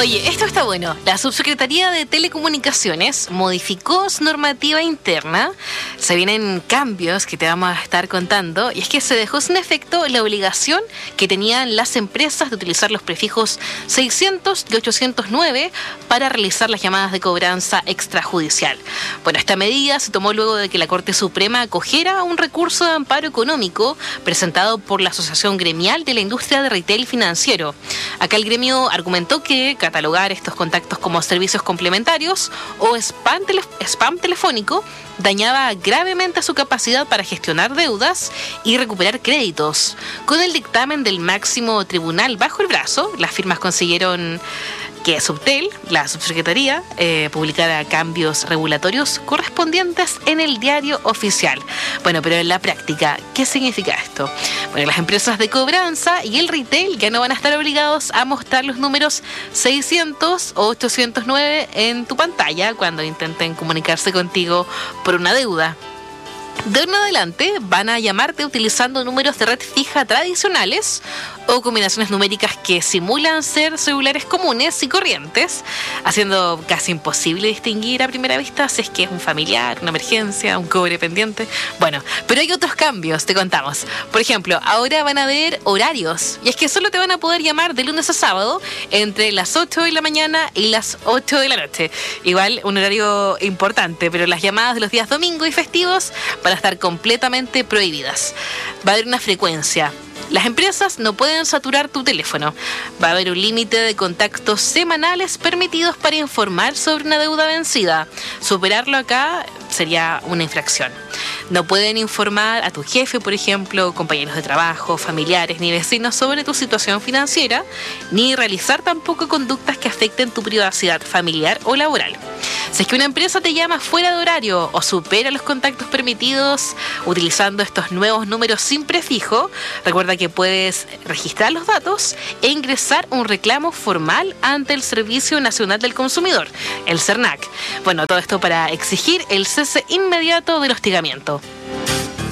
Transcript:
Oye, esto está bueno. La Subsecretaría de Telecomunicaciones modificó su normativa interna. Se vienen cambios que te vamos a estar contando. Y es que se dejó sin efecto la obligación que tenían las empresas de utilizar los prefijos 600 y 809 para realizar las llamadas de cobranza extrajudicial. Bueno, esta medida se tomó luego de que la Corte Suprema acogiera un recurso de amparo económico presentado por la Asociación Gremial de la Industria de Retail Financiero. Acá el gremio argumentó que catalogar estos contactos como servicios complementarios o spam telefónico dañaba gravemente su capacidad para gestionar deudas y recuperar créditos. Con el dictamen del máximo tribunal bajo el brazo, las firmas consiguieron que Subtel, la subsecretaría, publicara cambios regulatorios correspondientes en el diario oficial. Bueno, pero en la práctica, ¿qué significa esto? Bueno, las empresas de cobranza y el retail ya no van a estar obligados a mostrar los números 600 o 809 en tu pantalla cuando intenten comunicarse contigo por una deuda. De ahora en adelante van a llamarte utilizando números de red fija tradicionales o combinaciones numéricas que simulan ser celulares comunes y corrientes, haciendo casi imposible distinguir a primera vista si es que es un familiar, una emergencia, un cobre pendiente. Bueno, pero hay otros cambios, te contamos. Por ejemplo, ahora van a haber horarios, y es que solo te van a poder llamar de lunes a sábado entre las 8 de la mañana y las 8 de la noche. Igual un horario importante, pero las llamadas de los días domingo y festivos van a estar completamente prohibidas. Va a haber una frecuencia. Las empresas no pueden saturar tu teléfono. Va a haber un límite de contactos semanales permitidos para informar sobre una deuda vencida. Superarlo acá sería una infracción. No pueden informar a tu jefe, por ejemplo, compañeros de trabajo, familiares ni vecinos sobre tu situación financiera, ni realizar tampoco conductas que afecten tu privacidad familiar o laboral. Si es que una empresa te llama fuera de horario o supera los contactos permitidos utilizando estos nuevos números sin prefijo, recuerda que puedes registrar los datos e ingresar un reclamo formal ante el Servicio Nacional del Consumidor, el SERNAC. Bueno, todo esto para exigir el cese inmediato del hostigamiento.